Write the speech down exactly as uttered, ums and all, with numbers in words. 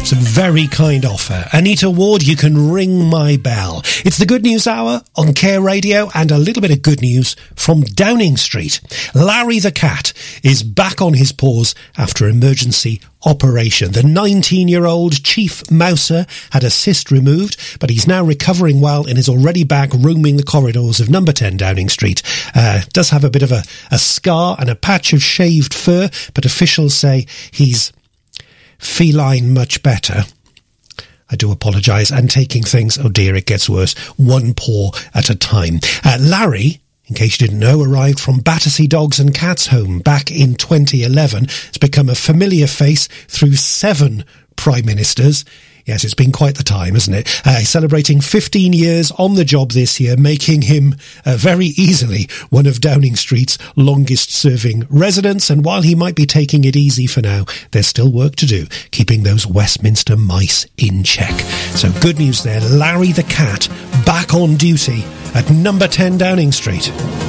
It's a very kind offer. Anita Ward, you can ring my bell. It's the Good News Hour on Care Radio, and a little bit of good news from Downing Street. Larry the cat is back on his paws after emergency operation. The nineteen-year-old chief mouser had a cyst removed, but he's now recovering well and is already back roaming the corridors of number ten Downing Street. Uh, does have a bit of a, a scar and a patch of shaved fur, but officials say he's feline much better. I do apologise, and taking things, oh dear, it gets worse, one paw at a time. Uh, Larry, in case you didn't know, arrived from Battersea Dogs and Cats Home back in twenty eleven. It's become a familiar face through seven Prime Ministers. Yes, it's been quite the time, hasn't it? Uh, celebrating fifteen years on the job this year, making him uh, very easily one of Downing Street's longest-serving residents. And while he might be taking it easy for now, there's still work to do, keeping those Westminster mice in check. So good news there. Larry the cat back on duty at number ten Downing Street.